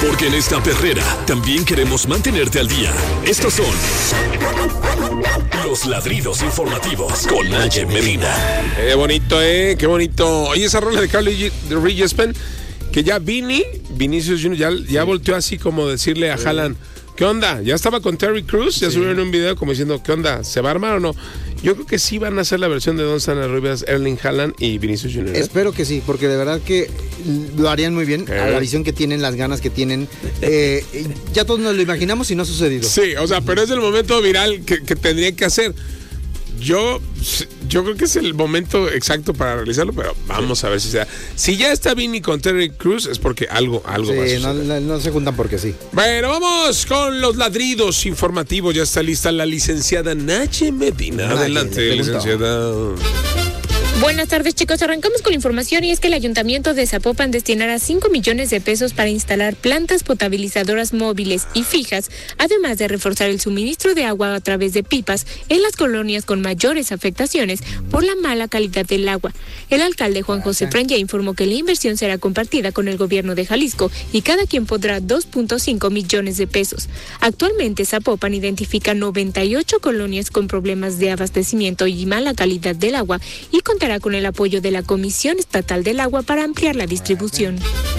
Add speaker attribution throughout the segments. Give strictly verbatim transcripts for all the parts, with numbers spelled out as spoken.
Speaker 1: Porque en esta perrera también queremos mantenerte al día. Estos son los ladridos informativos con Naye Medina.
Speaker 2: Qué bonito, eh, qué bonito. Oye, esa rola de Carly Rae Jepsen, que ya Vini, Vinicius junior, ya, ya volteó así como decirle a Haaland, ¿qué onda? Ya estaba con Terry Crews, ya sí. subieron un video como diciendo, ¿qué onda? ¿Se va a armar o no? Yo creo que sí van a hacer la versión de Don Sana Rivas, Erling Haaland y Vinicius junior ¿eh?
Speaker 3: Espero que sí, porque de verdad que lo harían muy bien, ¿Eh? a la visión que tienen, las ganas que tienen. Eh, ya todos nos lo imaginamos y no ha sucedido.
Speaker 2: Sí, o sea, pero es el momento viral que, que tendría que hacer. Yo, yo creo que es el momento exacto para realizarlo, pero vamos a ver si se da. Si ya está Vini con Terry Crews, es porque algo, algo
Speaker 3: sí,
Speaker 2: va a suceder.
Speaker 3: No, no, no se juntan porque sí.
Speaker 2: Bueno, vamos con los ladridos informativos. Ya está lista la licenciada Naye Medina. Naye, adelante, licenciada.
Speaker 4: Buenas tardes, chicos. Arrancamos con la información y es que el Ayuntamiento de Zapopan destinará cinco millones de pesos para instalar plantas potabilizadoras móviles y fijas, además de reforzar el suministro de agua a través de pipas en las colonias con mayores afectaciones por la mala calidad del agua. El alcalde Juan José Franja informó que la inversión será compartida con el gobierno de Jalisco y cada quien pondrá dos punto cinco millones de pesos. Actualmente Zapopan identifica noventa y ocho colonias con problemas de abastecimiento y mala calidad del agua y contará con el apoyo de la Comisión Estatal del Agua para ampliar la distribución.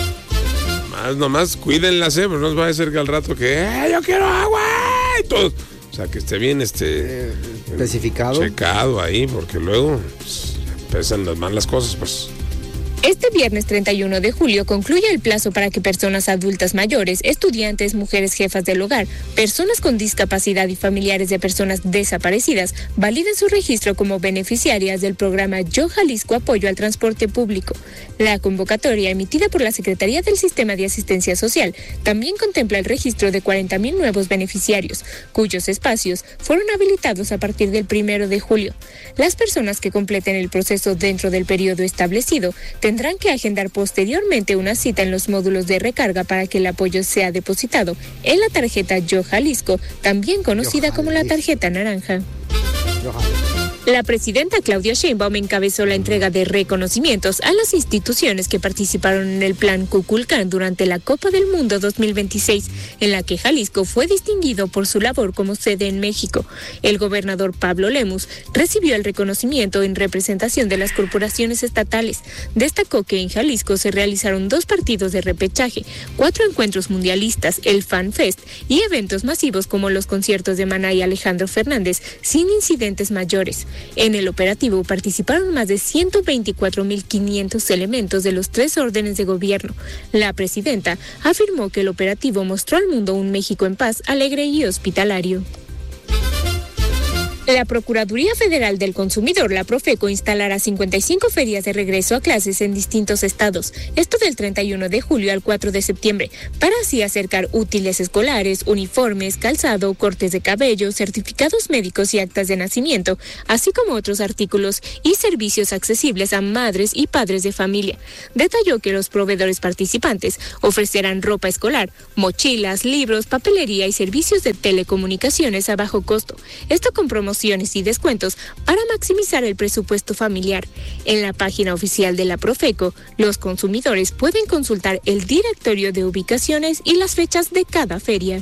Speaker 2: Más nomás cuídenlas, ¿eh? Pero no va a ser que al rato que ¡eh, yo quiero agua! Y todo. O sea, que esté bien este
Speaker 3: eh, especificado.
Speaker 2: Checado ahí, porque luego pues, empiezan las malas cosas, pues.
Speaker 4: Este viernes treinta y uno de julio concluye el plazo para que personas adultas mayores, estudiantes, mujeres jefas del hogar, personas con discapacidad y familiares de personas desaparecidas validen su registro como beneficiarias del programa Yo Jalisco Apoyo al Transporte Público. La convocatoria emitida por la Secretaría del Sistema de Asistencia Social también contempla el registro de cuarenta mil nuevos beneficiarios, cuyos espacios fueron habilitados a partir del primero de julio. Las personas que completen el proceso dentro del periodo establecido tendrán que agendar posteriormente una cita en los módulos de recarga para que el apoyo sea depositado en la tarjeta Yo Jalisco, también conocida como la tarjeta naranja. La presidenta Claudia Sheinbaum encabezó la entrega de reconocimientos a las instituciones que participaron en el Plan Kukulcán durante la Copa del Mundo dos mil veintiséis, en la que Jalisco fue distinguido por su labor como sede en México. El gobernador Pablo Lemus recibió el reconocimiento en representación de las corporaciones estatales. Destacó que en Jalisco se realizaron dos partidos de repechaje, cuatro encuentros mundialistas, el Fan Fest y eventos masivos como los conciertos de Maná y Alejandro Fernández, sin incidentes mayores. En el operativo participaron más de ciento veinticuatro mil quinientos elementos de los tres órdenes de gobierno. La presidenta afirmó que el operativo mostró al mundo un México en paz, alegre y hospitalario. La Procuraduría Federal del Consumidor, la Profeco, instalará cincuenta y cinco ferias de regreso a clases en distintos estados, esto del treinta y uno de julio al cuatro de septiembre, para así acercar útiles escolares, uniformes, calzado, cortes de cabello, certificados médicos y actas de nacimiento, así como otros artículos y servicios accesibles a madres y padres de familia. Detalló que los proveedores participantes ofrecerán ropa escolar, mochilas, libros, papelería y servicios de telecomunicaciones a bajo costo. Esto con promoción y descuentos para maximizar el presupuesto familiar. En la página oficial de la Profeco, los consumidores pueden consultar el directorio de ubicaciones y las fechas de cada feria.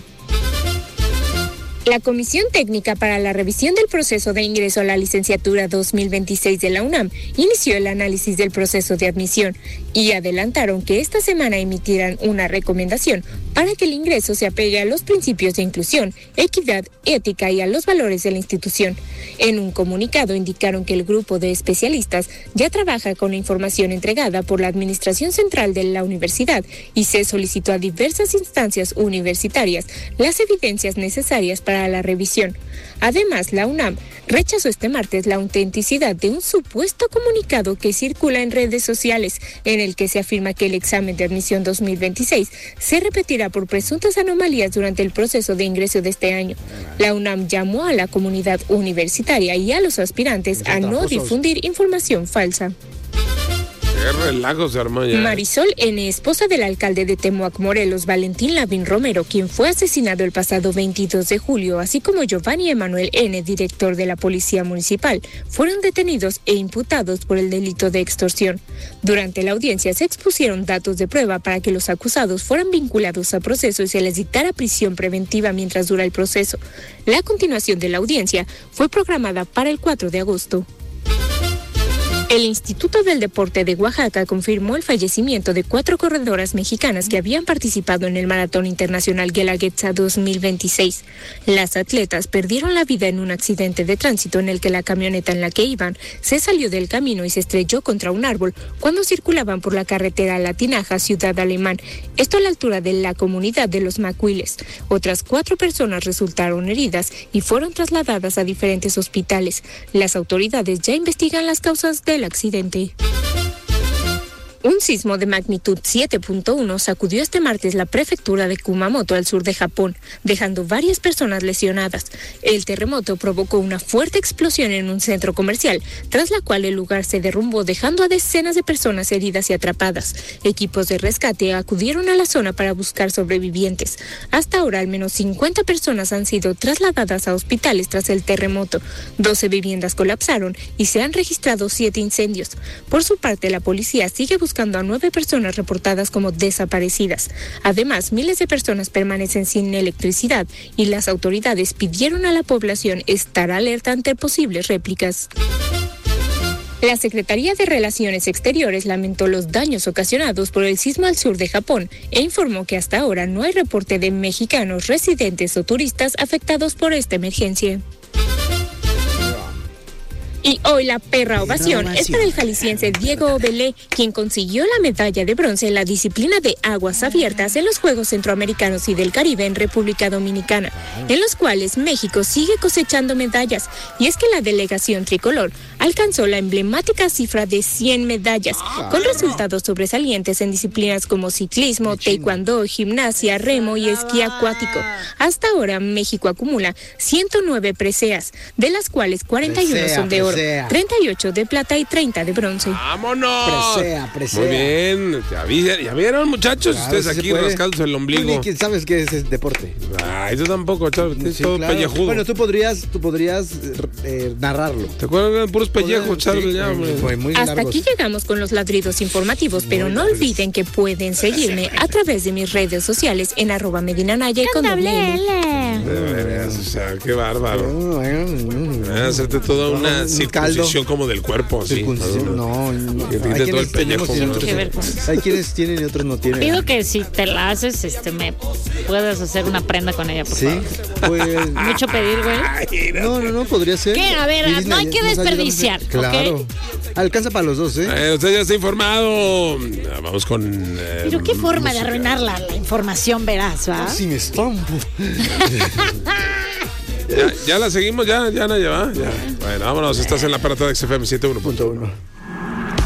Speaker 4: La Comisión Técnica para la Revisión del Proceso de Ingreso a la Licenciatura dos mil veintiséis de la UNAM inició el análisis del proceso de admisión y adelantaron que esta semana emitirán una recomendación para que el ingreso se apegue a los principios de inclusión, equidad, ética y a los valores de la institución. En un comunicado indicaron que el grupo de especialistas ya trabaja con la información entregada por la Administración Central de la Universidad y se solicitó a diversas instancias universitarias las evidencias necesarias para a la revisión. Además, la UNAM rechazó este martes la autenticidad de un supuesto comunicado que circula en redes sociales en el que se afirma que el examen de admisión dos mil veintiséis se repetirá por presuntas anomalías durante el proceso de ingreso de este año. La UNAM llamó a la comunidad universitaria y a los aspirantes a no difundir información falsa.
Speaker 2: Qué relajo se armó ya.
Speaker 4: Marisol N., esposa del alcalde de Temuac, Morelos, Valentín Lavín Romero, quien fue asesinado el pasado veintidós de julio, así como Giovanni Emanuel N., director de la Policía Municipal, fueron detenidos e imputados por el delito de extorsión. Durante la audiencia se expusieron datos de prueba para que los acusados fueran vinculados a proceso y se les dictara prisión preventiva mientras dura el proceso. La continuación de la audiencia fue programada para el cuatro de agosto. El Instituto del Deporte de Oaxaca confirmó el fallecimiento de cuatro corredoras mexicanas que habían participado en el Maratón Internacional Guelaguetza dos mil veintiséis. Las atletas perdieron la vida en un accidente de tránsito en el que la camioneta en la que iban se salió del camino y se estrelló contra un árbol cuando circulaban por la carretera La Tinaja, Ciudad Alemán, esto a la altura de la comunidad de Los Macuiles. Otras cuatro personas resultaron heridas y fueron trasladadas a diferentes hospitales. Las autoridades ya investigan las causas de el accidente. Un sismo de magnitud siete punto uno sacudió este martes la prefectura de Kumamoto al sur de Japón, dejando varias personas lesionadas. El terremoto provocó una fuerte explosión en un centro comercial, tras la cual el lugar se derrumbó dejando a decenas de personas heridas y atrapadas. Equipos de rescate acudieron a la zona para buscar sobrevivientes. Hasta ahora al menos cincuenta personas han sido trasladadas a hospitales tras el terremoto. doce viviendas colapsaron y se han registrado siete incendios. Por su parte, la policía sigue buscando buscando a nueve personas reportadas como desaparecidas. Además, miles de personas permanecen sin electricidad y las autoridades pidieron a la población estar alerta ante posibles réplicas. La Secretaría de Relaciones Exteriores lamentó los daños ocasionados por el sismo al sur de Japón e informó que hasta ahora no hay reporte de mexicanos residentes o turistas afectados por esta emergencia. Y hoy la perra ovación es para el jalisciense Diego Obelé, quien consiguió la medalla de bronce en la disciplina de aguas abiertas en los Juegos Centroamericanos y del Caribe en República Dominicana, en los cuales México sigue cosechando medallas. Y es que la delegación tricolor alcanzó la emblemática cifra de cien medallas, con resultados sobresalientes en disciplinas como ciclismo, taekwondo, gimnasia, remo y esquí acuático. Hasta ahora México acumula ciento nueve preseas, de las cuales cuarenta y uno son de oro, treinta y ocho de plata y treinta de bronce.
Speaker 2: ¡Vámonos!
Speaker 3: Presea, presea.
Speaker 2: Muy bien. ¿Ya, vi, ya vieron, muchachos?
Speaker 3: Claro,
Speaker 2: ustedes
Speaker 3: sí
Speaker 2: aquí rascándose el ombligo.
Speaker 3: ¿Quién sabes qué es ese deporte?
Speaker 2: Ay, tú tampoco, chaval. Es
Speaker 3: Sí,
Speaker 2: todo
Speaker 3: claro.
Speaker 2: pellejudo.
Speaker 3: Bueno, tú podrías, tú podrías eh, narrarlo.
Speaker 2: ¿Te acuerdas? Eran puros pellejos, Charles.
Speaker 3: Sí,
Speaker 2: Ya, hombre.
Speaker 3: fue muy
Speaker 4: Hasta
Speaker 3: largos.
Speaker 4: aquí llegamos con los ladridos informativos, pero no olviden que pueden seguirme a través de mis redes sociales en arroba medinanaya y con doble L.
Speaker 2: De veras, o sea, qué bárbaro.
Speaker 3: Mm,
Speaker 2: Voy a hacerte toda una
Speaker 3: un
Speaker 2: circuncisión
Speaker 3: caldo.
Speaker 2: como del cuerpo, sí.
Speaker 3: Circuncisión, no, no.
Speaker 2: Que te
Speaker 3: Hay
Speaker 2: quite todo
Speaker 3: quienes
Speaker 2: el pellejo.
Speaker 3: tenemos y
Speaker 2: ¿no?
Speaker 3: otros
Speaker 5: Qué
Speaker 3: no.
Speaker 5: vergüenza.
Speaker 3: Hay quienes tienen y otros no tienen.
Speaker 5: Pido que si te la haces, este, me puedas hacer una prenda con ella, por
Speaker 3: Sí,
Speaker 5: favor.
Speaker 3: pues.
Speaker 5: Mucho pedir, güey.
Speaker 2: Ay,
Speaker 3: No, no, no, podría ser.
Speaker 5: ¿Qué? A ver,
Speaker 3: Iris
Speaker 5: no hay
Speaker 3: nos-
Speaker 5: que
Speaker 3: nos ayuda a hacer-
Speaker 5: desperdiciar, ¿ok?
Speaker 3: Claro. Alcanza para los dos, ¿eh?
Speaker 2: Eh, usted ya está informado. Vamos con. eh,
Speaker 5: Pero qué forma de
Speaker 2: música.
Speaker 5: arruinar la, la información, verás, ¿va?
Speaker 3: Si me estampo.
Speaker 2: Ya, ya la seguimos, ya, ya, Naya, ¿va? Ya. Bueno, vámonos. Estás en la parada de X F M siete uno punto uno.